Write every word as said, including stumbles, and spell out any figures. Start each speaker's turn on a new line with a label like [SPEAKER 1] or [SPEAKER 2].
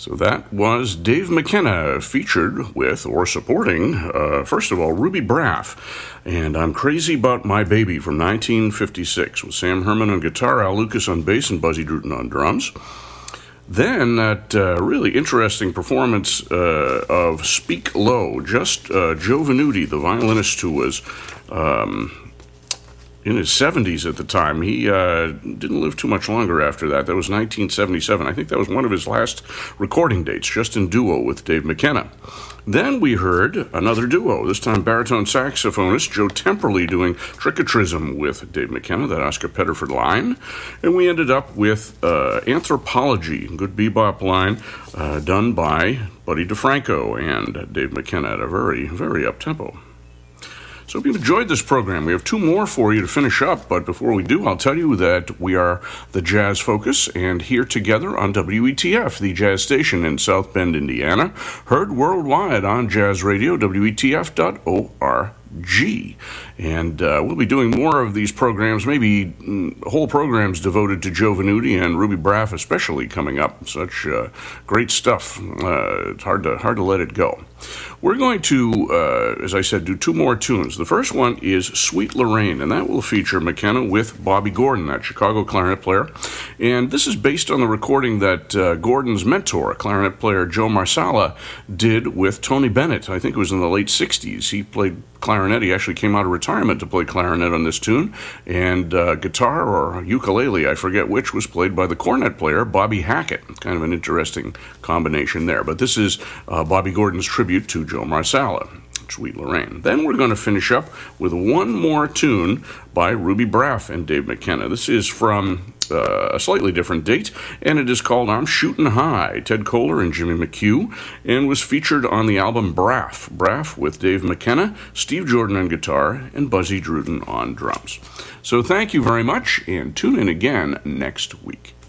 [SPEAKER 1] So that was Dave McKenna featured with or supporting, uh, first of all, Ruby Braff. And I'm Crazy About My Baby from nineteen fifty-six with Sam Herman on guitar, Al Lucas on bass, and Buzzy Druten on drums. Then that uh, really interesting performance uh, of Speak Low, just uh, Joe Venuti, the violinist who was um, in his seventies at the time. He uh, didn't live too much longer after that. That was nineteen seventy-seven. I think that was one of his last recording dates, just in duo with Dave McKenna. Then we heard another duo, this time baritone saxophonist Joe Temperley doing Tricketrism with Dave McKenna, that Oscar Petterford line. And we ended up with uh, Anthropology, good bebop line, uh, done by Buddy DeFranco and Dave McKenna at a very, very up-tempo. So if you've enjoyed this program, we have two more for you to finish up, but before we do, I'll tell you that we are the Jazz Focus, and here together on W E T F, the jazz station in South Bend, Indiana, heard worldwide on Jazz Radio, W E T F dot org. G. And uh, we'll be doing more of these programs, maybe mm, whole programs devoted to Joe Venuti and Ruby Braff especially coming up. Such uh, great stuff. Uh, it's hard to, hard to let it go. We're going to, uh, as I said, do two more tunes. The first one is Sweet Lorraine, and that will feature McKenna with Bobby Gordon, that Chicago clarinet player. And this is based on the recording that uh, Gordon's mentor, clarinet player Joe Marsala, did with Tony Bennett. I think it was in the late sixties. He played clarinet. He actually came out of retirement to play clarinet on this tune, and uh, guitar or ukulele, I forget which, was played by the cornet player Bobby Hackett. Kind of an interesting combination there. But this is uh, Bobby Gordon's tribute to Joe Marsala, Sweet Lorraine. Then we're going to finish up with one more tune by Ruby Braff and Dave McKenna. This is from uh, a slightly different date, and it is called I'm Shootin' High, Ted Koehler and Jimmy McHugh, and was featured on the album Braff. Braff with Dave McKenna, Steve Jordan on guitar, and Buzzy Druten on drums. So thank you very much, and tune in again next week.